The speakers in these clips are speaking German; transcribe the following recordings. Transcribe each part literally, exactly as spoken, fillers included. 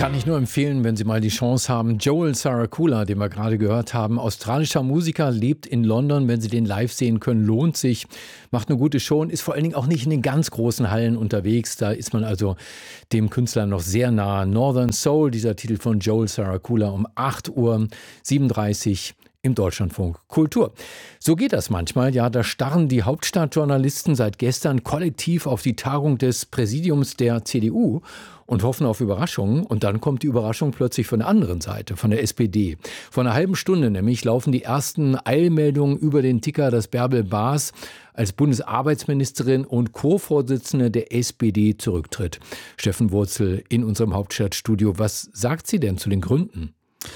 Kann ich nur empfehlen, wenn Sie mal die Chance haben. Joel Saracula, den wir gerade gehört haben, australischer Musiker, lebt in London. Wenn Sie den live sehen können, lohnt sich. Macht eine gute Show und ist vor allen Dingen auch nicht in den ganz großen Hallen unterwegs. Da ist man also dem Künstler noch sehr nah. Northern Soul, dieser Titel von Joel Saracula um acht Uhr siebenunddreißig im Deutschlandfunk Kultur. So geht das manchmal. Ja, da starren die Hauptstadtjournalisten seit gestern kollektiv auf die Tagung des Präsidiums der C D U und hoffen auf Überraschungen. Und dann kommt die Überraschung plötzlich von der anderen Seite, von der S P D. Vor einer halben Stunde nämlich laufen die ersten Eilmeldungen über den Ticker, dass Bärbel Baas als Bundesarbeitsministerin und Co-Vorsitzende der S P D zurücktritt. Steffen Wurzel in unserem Hauptstadtstudio. Was sagt sie denn zu den Gründen?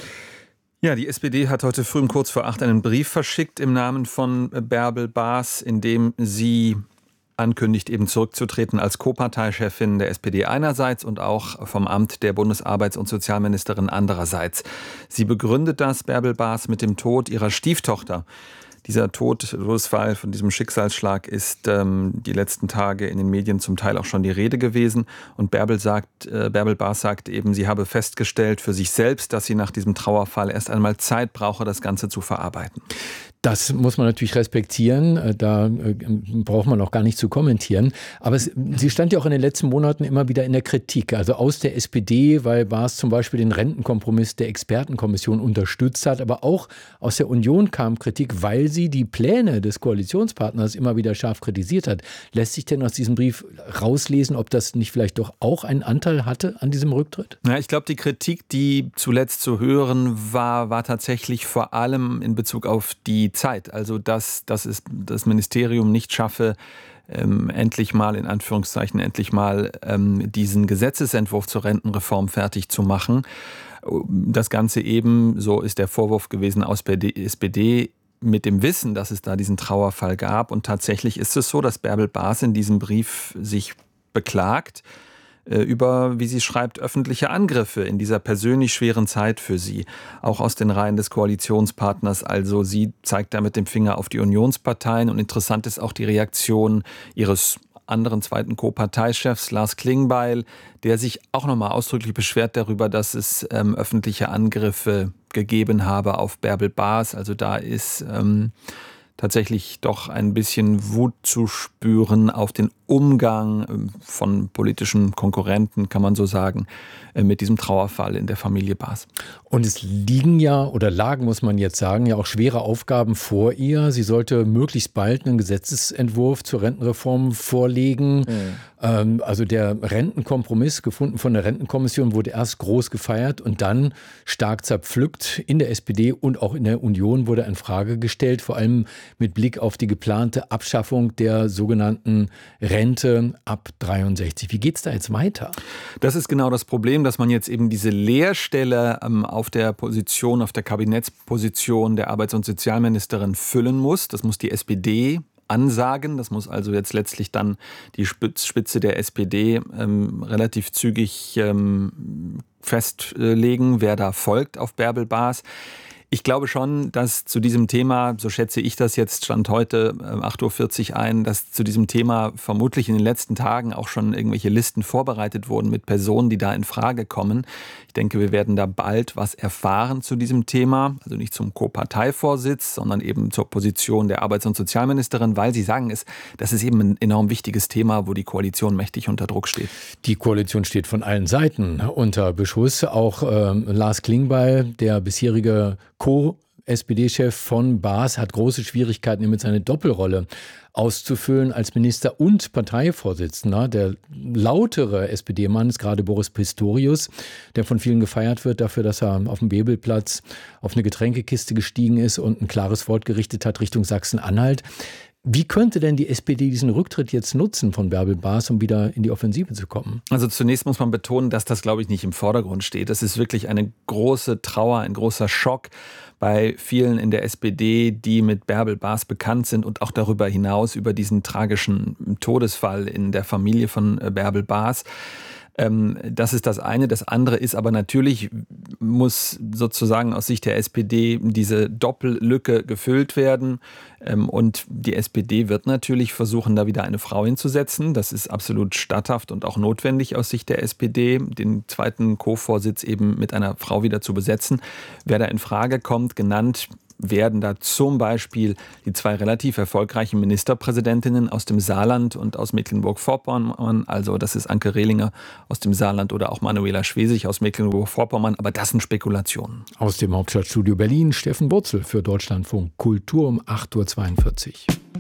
Ja, die S P D hat heute früh um kurz vor acht einen Brief verschickt im Namen von Bärbel Baas, in dem sie ankündigt, eben zurückzutreten als Co-Parteichefin der S P D einerseits und auch vom Amt der Bundesarbeits- und Sozialministerin andererseits. Sie begründet das, Bärbel Baas, mit dem Tod ihrer Stieftochter. Dieser Tod, Todesfall von diesem Schicksalsschlag ist ähm, die letzten Tage in den Medien zum Teil auch schon die Rede gewesen. Und Bärbel sagt, äh, Bärbel Baas sagt eben, sie habe festgestellt für sich selbst, dass sie nach diesem Trauerfall erst einmal Zeit brauche, das Ganze zu verarbeiten. Das muss man natürlich respektieren, da braucht man auch gar nicht zu kommentieren. Aber es, sie stand ja auch in den letzten Monaten immer wieder in der Kritik, also aus der S P D, weil Baas zum Beispiel den Rentenkompromiss der Expertenkommission unterstützt hat, aber auch aus der Union kam Kritik, weil sie die Pläne des Koalitionspartners immer wieder scharf kritisiert hat. Lässt sich denn aus diesem Brief rauslesen, ob das nicht vielleicht doch auch einen Anteil hatte an diesem Rücktritt? Ja, ich glaube, die Kritik, die zuletzt zu hören war, war tatsächlich vor allem in Bezug auf die Zeit, also dass, dass es das Ministerium nicht schaffe, ähm, endlich mal, in Anführungszeichen, endlich mal ähm, diesen Gesetzesentwurf zur Rentenreform fertig zu machen. Das Ganze eben, so ist der Vorwurf gewesen aus der S P D, mit dem Wissen, dass es da diesen Trauerfall gab. Und tatsächlich ist es so, dass Bärbel Baas in diesem Brief sich beklagt über, wie sie schreibt, öffentliche Angriffe in dieser persönlich schweren Zeit für sie, auch aus den Reihen des Koalitionspartners. Also sie zeigt da mit dem Finger auf die Unionsparteien und interessant ist auch die Reaktion ihres anderen zweiten Co-Parteichefs Lars Klingbeil, der sich auch nochmal ausdrücklich beschwert darüber, dass es ähm, öffentliche Angriffe gegeben habe auf Bärbel Baas. Also da ist ähm, tatsächlich doch ein bisschen Wut zu spüren auf den Umgang von politischen Konkurrenten, kann man so sagen, mit diesem Trauerfall in der Familie Baas. Und es liegen ja, oder lagen, muss man jetzt sagen, ja auch schwere Aufgaben vor ihr. Sie sollte möglichst bald einen Gesetzesentwurf zur Rentenreform vorlegen. Mhm. Ähm, also der Rentenkompromiss, gefunden von der Rentenkommission, wurde erst groß gefeiert und dann stark zerpflückt. In der S P D und auch in der Union wurde in Frage gestellt, vor allem mit Blick auf die geplante Abschaffung der sogenannten Rente ab dreiundsechzig. Wie geht es da jetzt weiter? Das ist genau das Problem, dass man jetzt eben diese Leerstelle ähm, auf der Position, auf der Kabinettsposition der Arbeits- und Sozialministerin füllen muss. Das muss die S P D ansagen. Das muss also jetzt letztlich dann die Spitze der S P D ähm, relativ zügig ähm, festlegen, wer da folgt auf Bärbel Baas. Ich glaube schon, dass zu diesem Thema, so schätze ich das jetzt, stand heute acht Uhr vierzig ein, dass zu diesem Thema vermutlich in den letzten Tagen auch schon irgendwelche Listen vorbereitet wurden mit Personen, die da in Frage kommen. Ich denke, wir werden da bald was erfahren zu diesem Thema, also nicht zum Co-Parteivorsitz, sondern eben zur Position der Arbeits- und Sozialministerin, weil Sie sagen, es, das ist eben ein enorm wichtiges Thema, wo die Koalition mächtig unter Druck steht. Die Koalition steht von allen Seiten unter Beschuss. Auch äh, Lars Klingbeil, der bisherige Co-S P D-Chef von Baas, hat große Schwierigkeiten, damit seine Doppelrolle auszufüllen als Minister und Parteivorsitzender. Der lautere S P D-Mann ist gerade Boris Pistorius, der von vielen gefeiert wird dafür, dass er auf dem Bebelplatz auf eine Getränkekiste gestiegen ist und ein klares Wort gerichtet hat Richtung Sachsen-Anhalt. Wie könnte denn die S P D diesen Rücktritt jetzt nutzen von Bärbel Baas, um wieder in die Offensive zu kommen? Also zunächst muss man betonen, dass das, glaube ich, nicht im Vordergrund steht. Das ist wirklich eine große Trauer, ein großer Schock bei vielen in der S P D, die mit Bärbel Baas bekannt sind und auch darüber hinaus über diesen tragischen Todesfall in der Familie von Bärbel Baas. Ähm, das ist das eine. Das andere ist aber natürlich, muss sozusagen aus Sicht der S P D diese Doppellücke gefüllt werden. Ähm, und die S P D wird natürlich versuchen, da wieder eine Frau hinzusetzen. Das ist absolut statthaft und auch notwendig aus Sicht der S P D, den zweiten Co-Vorsitz eben mit einer Frau wieder zu besetzen. Wer da in Frage kommt, genannt werden da zum Beispiel die zwei relativ erfolgreichen Ministerpräsidentinnen aus dem Saarland und aus Mecklenburg-Vorpommern. Also das ist Anke Rehlinger aus dem Saarland oder auch Manuela Schwesig aus Mecklenburg-Vorpommern. Aber das sind Spekulationen. Aus dem Hauptstadtstudio Berlin, Steffen Wurzel für Deutschlandfunk Kultur um acht Uhr zweiundvierzig.